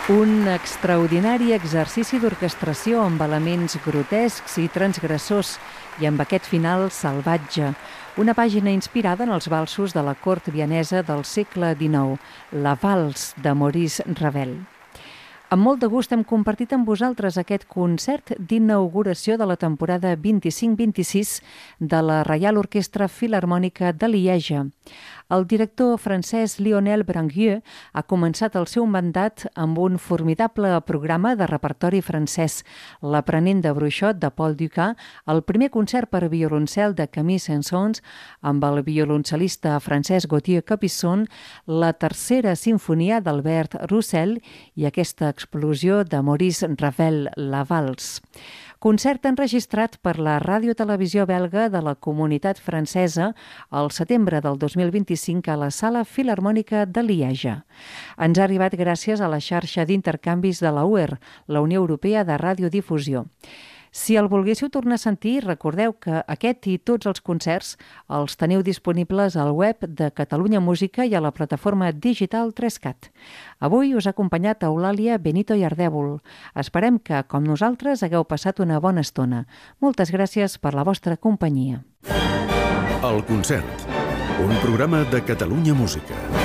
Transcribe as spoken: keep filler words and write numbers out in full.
Un extraordinari exercici d'orquestració amb elements grotescs i transgressors i amb aquest final salvatge. Una pàgina inspirada en els valsos de la cort vienesa del segle dinou, la Vals de Maurice Ravel. Amb molt de gust hem compartit amb vosaltres aquest concert d'inauguració de la temporada vint-i-cinc vint-i-sis de la Reial Orquestra Filharmònica de Lieja. El director francès Lionel Branguier ha començat el seu mandat amb un formidable programa de repertori francès, l'Aprenent de Bruixot de Paul Dukas, el primer concert per violoncel de Camille Saint-Saëns amb el violoncel·lista francès Gauthier Capuçon, la tercera sinfonia d'Albert Roussel i aquesta explosió de Maurice Ravel, la Vals. Concert enregistrat per la ràdio-televisió belga de la Comunitat Francesa al setembre del dos mil vint-i-cinc a la Sala Filharmònica de Lieja. Ens ha arribat gràcies a la xarxa d'intercanvis de la U E R, la Unió Europea de Radiodifusió. Si el volguéssiu tornar a sentir, recordeu que aquest i tots els concerts els teniu disponibles al web de Catalunya Música i a la plataforma digital tres cat. Avui us ha acompanyat Eulàlia Benito i Ardèvol. Esperem que, com nosaltres, hagueu passat una bona estona. Moltes gràcies per la vostra companyia. El concert, un programa de Catalunya Música.